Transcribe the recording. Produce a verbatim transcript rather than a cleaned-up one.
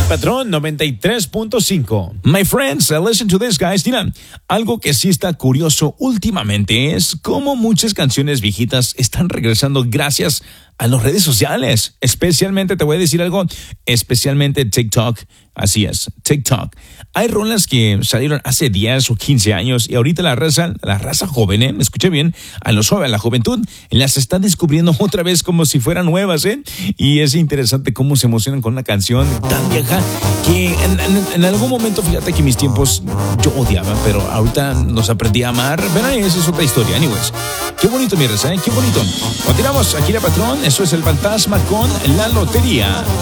Patrón noventa y tres punto cinco. My friends, uh, listen to this, guys. Mira, algo que sí está curioso últimamente es cómo muchas canciones viejitas están regresando gracias a las redes sociales. Especialmente, te voy a decir algo, especialmente TikTok. Así es, TikTok. Hay rolas que salieron hace diez o quince años y ahorita la raza, la raza joven, ¿eh? Me escuché bien, a los jóvenes, la juventud, las está descubriendo otra vez como si fueran nuevas, ¿eh? Y es interesante cómo se emocionan con una canción tan vieja que en, en, en algún momento, fíjate que mis tiempos yo odiaba, pero ahorita los aprendí a amar. Ven ahí, esa es otra historia. Anyways, qué bonito, mi raza, ¿eh? Qué bonito. Continuamos aquí, la patrón. Eso es El Fantasma con La Lotería.